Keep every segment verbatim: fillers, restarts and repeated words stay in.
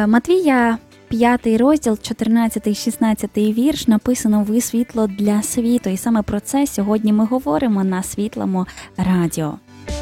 Матвія, п'ятий розділ, чотирнадцятий-шістнадцятий вірш, написано «Ви світло для світу». І саме про це сьогодні ми говоримо на Світлому радіо.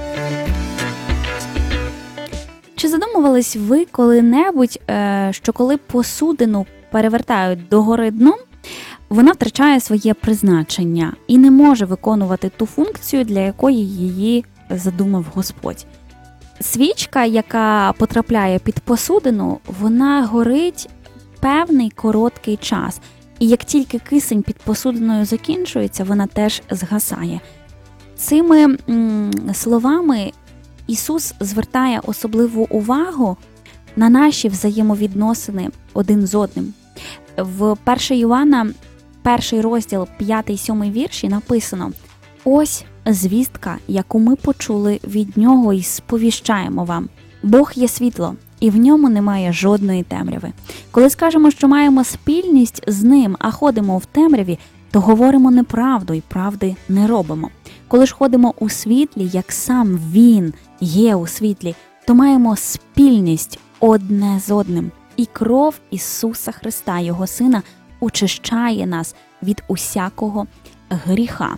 Чи задумувались ви коли-небудь, що коли посудину перевертають догори дном, вона втрачає своє призначення і не може виконувати ту функцію, для якої її задумав Господь? Свічка, яка потрапляє під посудину, вона горить певний короткий час. І як тільки кисень під посудиною закінчується, вона теж згасає. Цими м, словами Ісус звертає особливу увагу на наші взаємовідносини один з одним. В першого Іоанна, перший розділ, п'ятий-сьомий вірші написано: «Ось звістка, яку ми почули від Нього і сповіщаємо вам. Бог є світло, і в ньому немає жодної темряви. Коли скажемо, що маємо спільність з Ним, а ходимо в темряві, то говоримо неправду і правди не робимо. Коли ж ходимо у світлі, як сам Він є у світлі, то маємо спільність одне з одним. І кров Ісуса Христа, Його Сина, очищає нас від усякого гріха».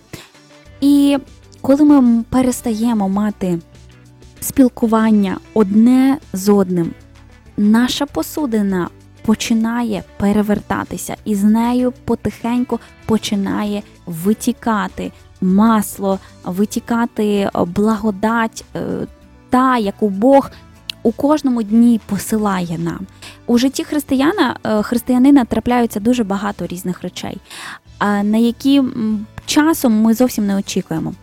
І коли ми перестаємо мати спілкування одне з одним, наша посудина починає перевертатися, і з нею потихеньку починає витікати масло, витікати благодать, та, яку Бог у кожному дні посилає нам. У житті християна, християнина трапляються дуже багато різних речей, на які часом ми зовсім не очікуємо.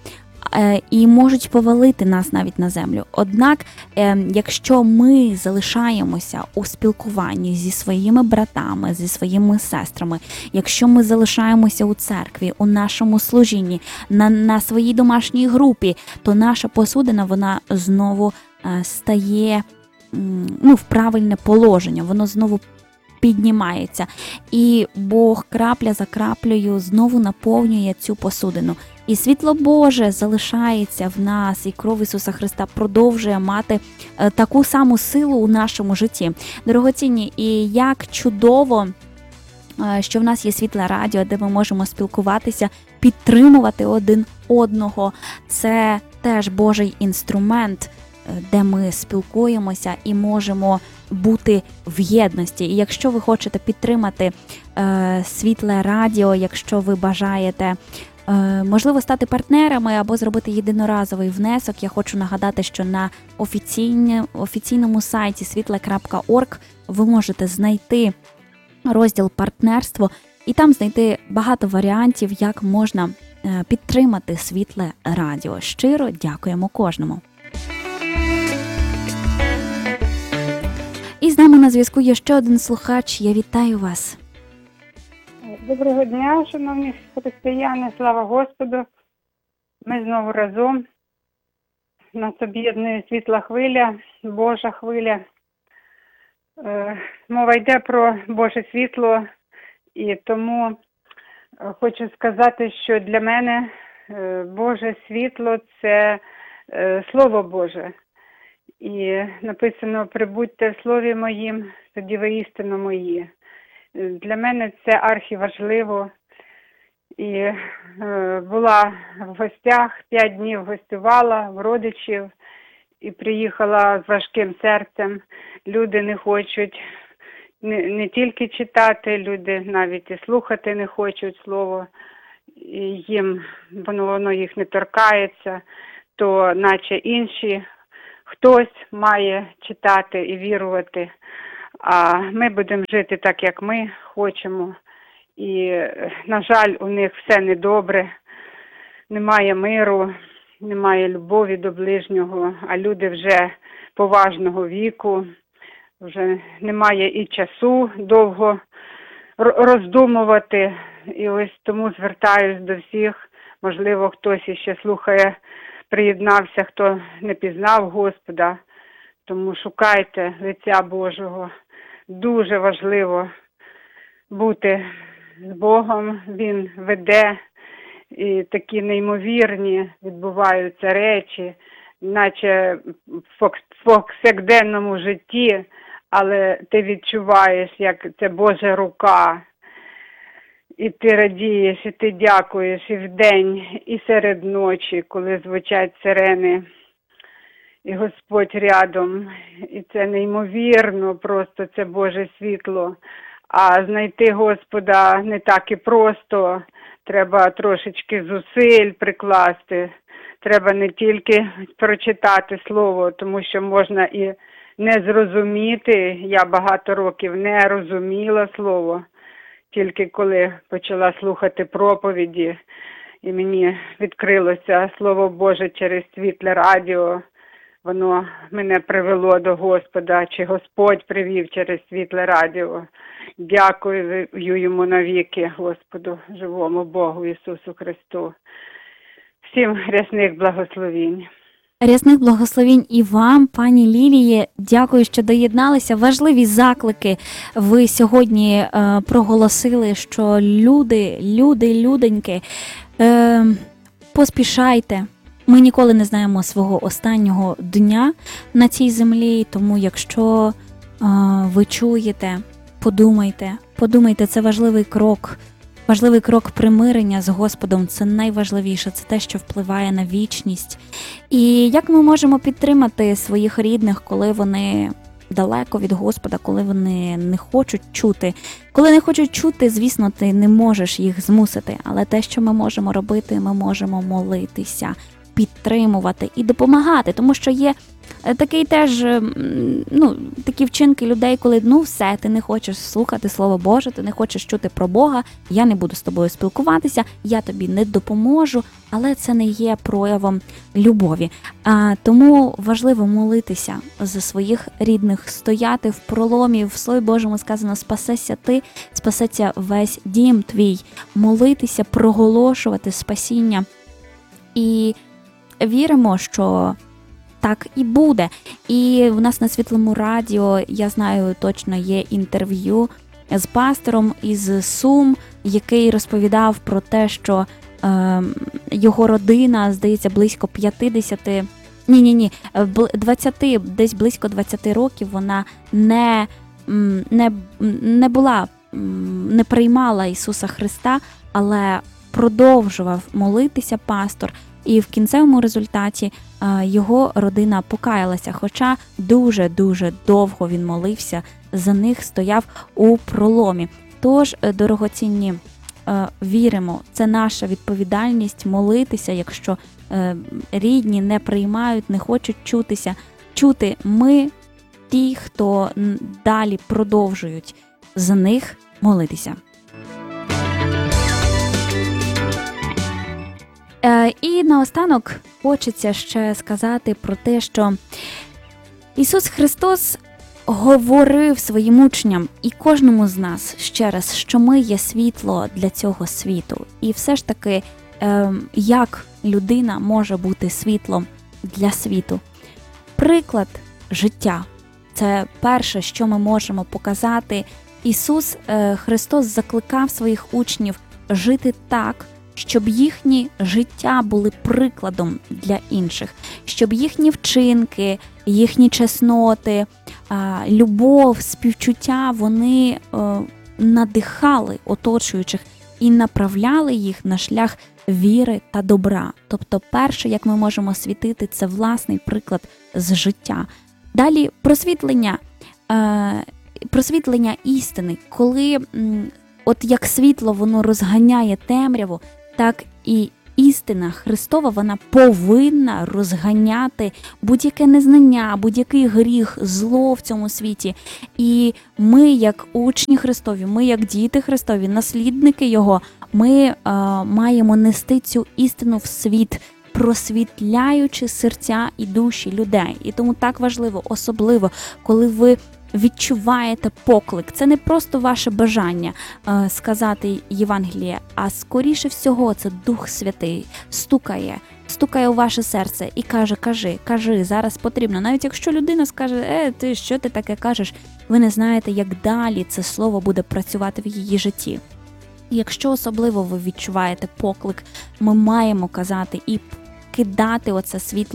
І можуть повалити нас навіть на землю. Однак, якщо ми залишаємося у спілкуванні зі своїми братами, зі своїми сестрами, якщо ми залишаємося у церкві, у нашому служінні, на, на своїй домашній групі, то наша посудина, вона знову стає ну, в правильне положення, воно знову піднімається. І Бог крапля за краплею знову наповнює цю посудину. І світло Боже залишається в нас, і кров Ісуса Христа продовжує мати таку саму силу у нашому житті. Дорогоцінні, і як чудово, що в нас є Світле радіо, де ми можемо спілкуватися, підтримувати один одного. Це теж Божий інструмент, де ми спілкуємося і можемо бути в єдності. І якщо ви хочете підтримати е, Світле радіо, якщо ви бажаєте е, можливо стати партнерами або зробити єдиноразовий внесок, я хочу нагадати, що на офіційні, офіційному сайті світле крапка орг ви можете знайти розділ «Партнерство» і там знайти багато варіантів, як можна е, підтримати Світле радіо. Щиро дякуємо кожному. І з нами на зв'язку є ще один слухач. Я вітаю вас. Доброго дня, шановні християни, слава Господу. Ми знову разом. Нас об'єднує світла хвиля, Божа хвиля. Мова йде про Боже світло, і тому хочу сказати, що для мене Боже світло – це Слово Боже. І написано: «Прибудьте в слові моїм, тоді ви істинно мої». Для мене це архіважливо. І е, була в гостях, п'ять днів гостювала в родичів і приїхала з важким серцем. Люди не хочуть не, не тільки читати, люди навіть і слухати не хочуть слово. І їм воно, воно їх не торкається, то наче інші хтось має читати і вірувати, а ми будемо жити так, як ми хочемо. І, на жаль, у них все недобре, немає миру, немає любові до ближнього, а люди вже поважного віку, вже немає і часу довго роздумувати. І ось тому звертаюсь до всіх, можливо, хтось іще слухає, приєднався, хто не пізнав Господа, тому шукайте лиця Божого. Дуже важливо бути з Богом, Він веде, і такі неймовірні відбуваються речі, наче в повсякденному житті, але ти відчуваєш, як це Божа рука. І ти радієш, і ти дякуєш і вдень, і серед ночі, коли звучать сирени, і Господь рядом. І це неймовірно, просто це Боже світло. А знайти Господа не так і просто. Треба трошечки зусиль прикласти. Треба не тільки прочитати слово, тому що можна і не зрозуміти. Я багато років не розуміла слово. Тільки коли почала слухати проповіді, і мені відкрилося Слово Боже через світле радіо, воно мене привело до Господа, чи Господь привів через світле радіо. Дякую йому навіки, Господу, живому Богу Ісусу Христу. Всім рясних благословінь. Рясних благословінь і вам, пані Лілії. Дякую, що доєдналися. Важливі заклики ви сьогодні е, проголосили, що люди, люди, людоньки, е, поспішайте. Ми ніколи не знаємо свого останнього дня на цій землі, тому якщо е, ви чуєте, подумайте, подумайте, це важливий крок. Важливий крок примирення з Господом – це найважливіше, це те, що впливає на вічність. І як ми можемо підтримати своїх рідних, коли вони далеко від Господа, коли вони не хочуть чути? Коли не хочуть чути, звісно, ти не можеш їх змусити, але те, що ми можемо робити, ми можемо молитися, підтримувати і допомагати, тому що є такий теж, ну, такі вчинки людей, коли, ну, все, ти не хочеш слухати Слово Боже, ти не хочеш чути про Бога, я не буду з тобою спілкуватися, я тобі не допоможу, але це не є проявом любові. А, тому важливо молитися за своїх рідних, стояти в проломі, в Слові Божому сказано, спасешся ти, спасеться весь дім твій, молитися, проголошувати спасіння. І віримо, що так і буде. І в нас на Світлому радіо, я знаю, точно є інтерв'ю з пастором із Сум, який розповідав про те, що е, його родина, здається, близько п'ятдесят, ні-ні-ні, двадцять, десь близько двадцять років вона не, не, не була, не приймала Ісуса Христа, але продовжував молитися пастор. І в кінцевому результаті е, його родина покаялася, хоча дуже-дуже довго він молився, за них стояв у проломі. Тож, дорогоцінні, е, віримо, це наша відповідальність молитися, якщо е, рідні не приймають, не хочуть чутися. Чути ми ті, хто далі продовжують за них молитися. І наостанок хочеться ще сказати про те, що Ісус Христос говорив своїм учням і кожному з нас ще раз, що ми є світло для цього світу. І все ж таки, як людина може бути світлом для світу? Приклад життя – це перше, що ми можемо показати. Ісус Христос закликав своїх учнів жити так, щоб їхні життя були прикладом для інших, щоб їхні вчинки, їхні чесноти, любов, співчуття, вони надихали оточуючих і направляли їх на шлях віри та добра. Тобто перше, як ми можемо світити, це власний приклад з життя. Далі просвітлення, просвітлення істини, коли от як світло воно розганяє темряву, так і істина Христова, вона повинна розганяти будь-яке незнання, будь-який гріх, зло в цьому світі. І ми, як учні Христові, ми, як діти Христові, наслідники Його, ми е, маємо нести цю істину в світ, просвітляючи серця і душі людей. І тому так важливо, особливо, коли ви відчуваєте поклик. Це не просто ваше бажання е, сказати Євангеліє, а скоріше всього це Дух Святий стукає, стукає у ваше серце і каже, кажи, кажи, зараз потрібно. Навіть якщо людина скаже, е, ти що ти таке кажеш, ви не знаєте, як далі це слово буде працювати в її житті. І якщо особливо ви відчуваєте поклик, ми маємо казати і кидати оце світло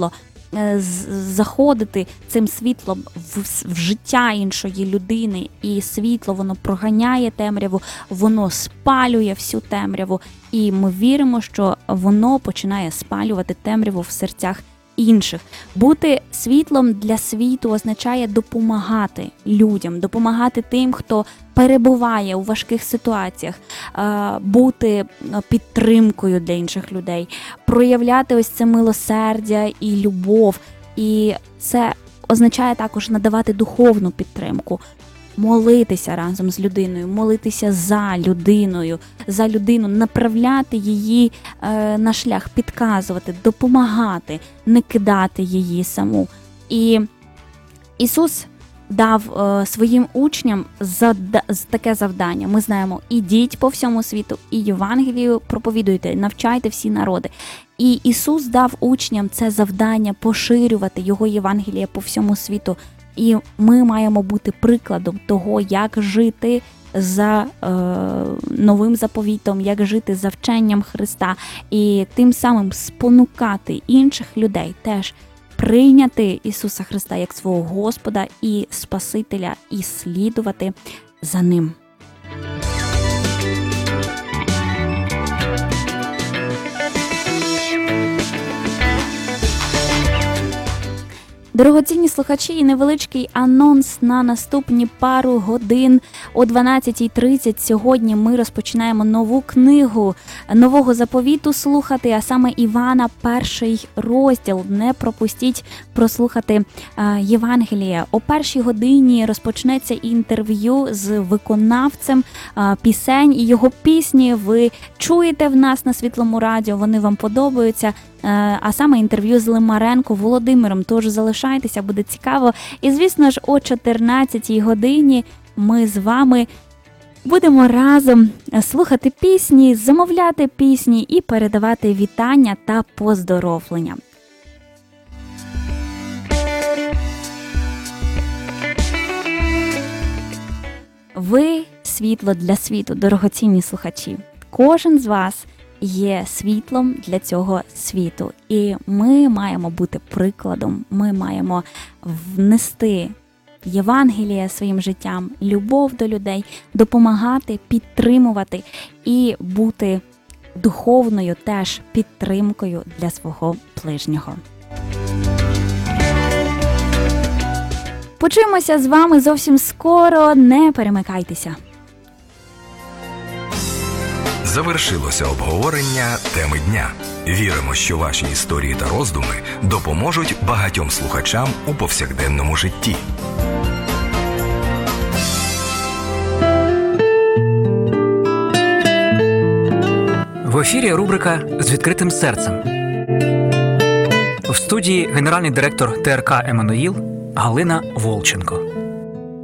е, з- заходити цим світлом в, с- в життя іншої людини, і світло воно проганяє темряву, воно спалює всю темряву, і ми віримо, що воно починає спалювати темряву в серцях інших. Бути світлом для світу означає допомагати людям, допомагати тим, хто перебуває у важких ситуаціях, е, бути е, підтримкою для інших людей, проявляти ось це милосердя і любов. І це означає також надавати духовну підтримку, молитися разом з людиною, молитися за людиною, за людину, направляти її е, на шлях, підказувати, допомагати, не кидати її саму. І Ісус дав е, своїм учням зада- з- таке завдання. Ми знаємо: ідіть по всьому світу, і Євангелію проповідуйте, навчайте всі народи. І Ісус дав учням це завдання поширювати Його Євангеліє по всьому світу. І ми маємо бути прикладом того, як жити за е, новим заповітом, як жити за вченням Христа, і тим самим спонукати інших людей теж прийняти Ісуса Христа як свого Господа і Спасителя, і слідувати за Ним. Дорогоцінні слухачі, невеличкий анонс на наступні пару годин. О дванадцятій тридцять сьогодні ми розпочинаємо нову книгу Нового заповіту слухати, а саме Івана, перший розділ. Не пропустіть прослухати е, Євангелія. О першій годині розпочнеться інтерв'ю з виконавцем е, пісень, і його пісні ви чуєте в нас на Світлому радіо, вони вам подобаються. А саме інтерв'ю з Лимаренко Володимиром. Тож залишайтеся, буде цікаво. І, звісно ж, о чотирнадцятій годині ми з вами будемо разом слухати пісні, замовляти пісні і передавати вітання та поздоровлення. Ви – світло для світу, дорогоцінні слухачі. Кожен з вас є світлом для цього світу. І ми маємо бути прикладом, ми маємо внести Євангеліє своїм життям, любов до людей, допомагати, підтримувати і бути духовною теж підтримкою для свого ближнього. Почуємося з вами зовсім скоро, не перемикайтеся. Завершилося обговорення теми дня. Віримо, що ваші історії та роздуми допоможуть багатьом слухачам у повсякденному житті. В ефірі рубрика «З відкритим серцем». В студії генеральний директор ТРК «Еммануїл» Галина Волченко.